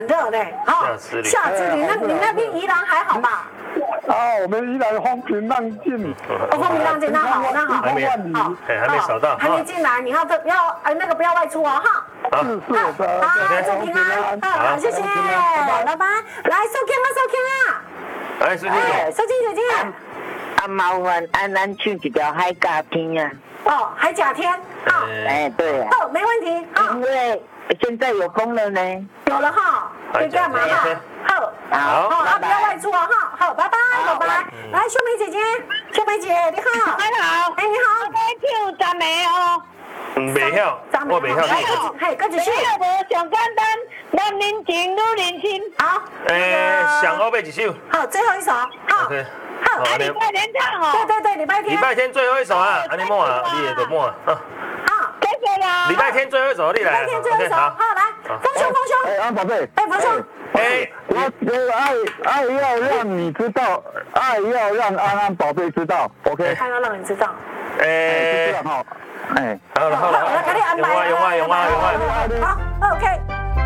热嘞，好，夏之旅，你那边宜兰还好吧？ 我们宜兰风平浪静。 风平浪静，那好， 还没扫到， 还没进来，你要不要外出哦，哈。 好， 祝平安，好，谢谢，拜拜。来，收听啊。 来，收听姐姐。 麻烦咱唱一条海角天啊。 海角天，好。 对啊。 没问题， 因为现在有风了呢。 有了哈，可以干嘛哈？好，不要外出哦哈。好，拜拜。来，秀梅姐，你好。 你好。 你好。 我要唱10个哦。 袂晓，我袂晓唱。 嘿，跟住唱。 无上简单，男人情女人心。 好。 上后尾一首。 好，最后一首。好。 好，礼拜天唱哦。 对，礼拜天。 礼拜天最后一首啊，安尼满啊，你也就满啊。 好， 谢谢啦。 礼拜天最后一首，你来。 礼拜天最后一首，好，来，丰兄。 安宝贝。 丰兄。 我爱要让你知道，爱要让安安宝贝知道 ，OK？ 爱要让你知道。 就这样哈。 好了， 赶紧安排。 有啊。 好 ，OK。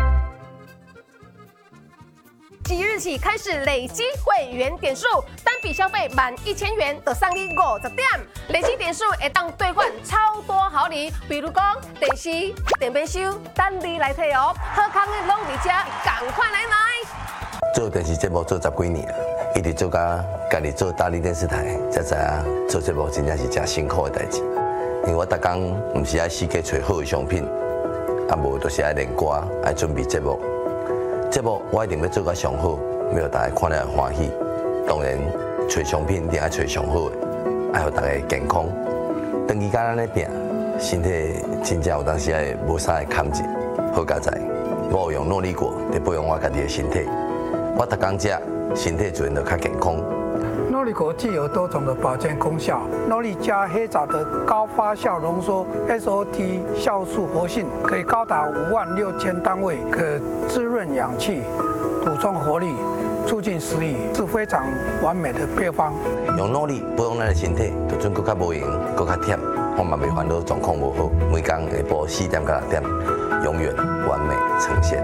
即日起开始累积会员点数，单笔消费满1000元就送你50点，累积点数会当兑换超多好礼，比如讲电视、电冰箱，等你来摕哦。好康的拢伫这，赶快来买！ 做电视节目做10几年啊，一直做到家己做大理电视台，才知影做节目真正是真辛苦的代志。因为我逐工唔是爱四处找好的商品，无就是爱练歌，爱准备节目。节目我一定要做到上好，要大家看了欢喜。当然，找商品一定要找上好的，爱互大家健康。长期甲咱咧拼，身体真正有当时爱无啥会抗击。好佳哉，我有用努力过，伫保养我家己的身体。我逐工食，身体自然就较健康。 诺丽果具有多种的保健功效，诺丽加黑枣的高发酵浓缩 SOT 酵素活性可以高达56000单位，可滋润氧气、补充活力、促进食欲，是非常完美的配方。 用诺丽保养咱的身体，就准更较无闲，更较忝，我嘛袂烦恼状况无好，每天下晡4点到6点，永远完美呈现。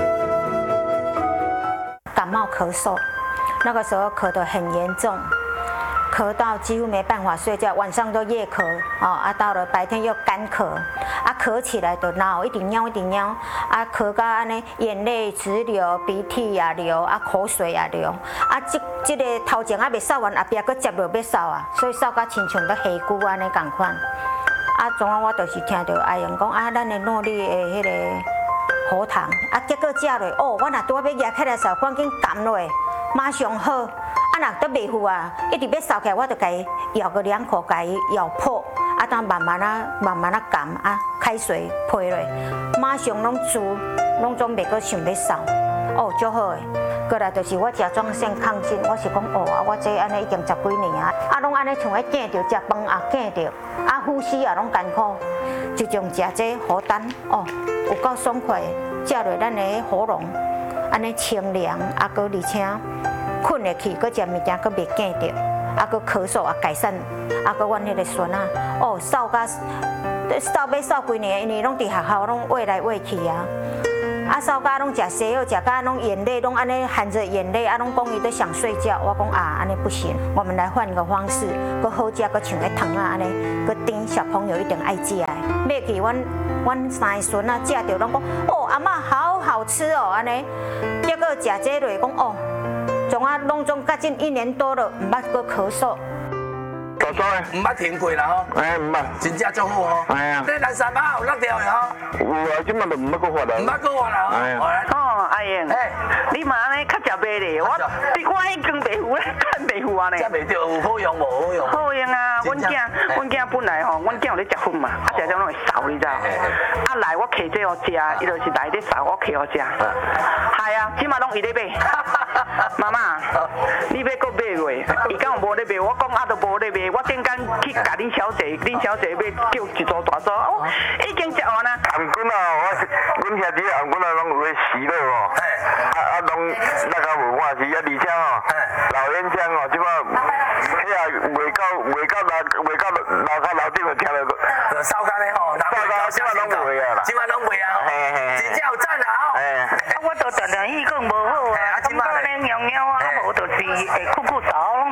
感冒咳嗽。那个时候咳得很严重，咳到几乎没办法睡觉，晚上都夜咳到了白天又干咳，咳起来就闹，一直尿，咳到安尼眼泪直流，鼻涕也流，口水也流，这个头前未扫完，后壁佫接落要扫啊，所以扫到亲像要下骨安尼共款。总我就是听到阿英讲咱的诺丽的迄个喉糖，结果食落，我若拄要压起来时候，赶紧含落。马上好，若都袂赴一直要扫起来，我就甲伊咬个2口，甲伊咬破，当慢慢含，开水配落，马上拢总袂阁想要扫，足好诶。过来就是我甲状腺亢进，我是讲我这安尼已经10几年拢安尼像咧见着食饭也见着，呼吸也拢艰苦，就从食这喉丹有够爽快，食落咱的喉咙。安尼清凉，而且困会去，搁食物件搁袂见着，搁咳嗽也改善，搁阮迄个孙扫要扫几年，因为拢伫学校拢喂来喂去扫到拢食西药，食到拢眼泪拢安尼含着眼泪，拢讲伊都想睡觉，我讲安尼不行，我们来换个方式，搁好食，搁像咧糖安尼，搁甜，小朋友一定爱食的。买去阮3个孙食着拢讲阿嬷好吃安尼，结果食这落讲从拢总甲近1年多了，毋捌搁咳嗽。 大嫂诶， 唔捌停过啦吼。 毋捌， 真正足好吼。 哎呀， 你蓝山巴有落掉的吼？ 有即摆都毋捌搁发啦。 唔捌搁发啦吼。 阿英，你嘛安尼较食袂咧？你看迄根白胡咧，看白胡呢？ 食袂着，有好用无好用？ 好用啊！阮囝本来吼，阮囝有咧食粉嘛，常常拢会扫，你知道？来我摕这食，伊就是来咧扫，我摕食。系即马拢伊咧买。妈妈，你要搁买袂？伊讲无咧卖，我讲都无咧卖。我顶间去甲恁小姐要叫一组大组，已经食完啦。 红棍阮兄弟红棍拢有咧死了拢那个无看是而且老烟枪即摆袂到楼顶就听到烧干咧吼， 即摆拢袂啊啦， 即摆拢袂啊，真正有赞啦吼。 我都常常去讲无好啊，感觉咧尿尿啊，无就是会酷酷嗽，拢